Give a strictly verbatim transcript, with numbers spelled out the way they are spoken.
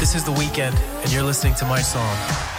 This is The Weeknd, and you're listening to my song.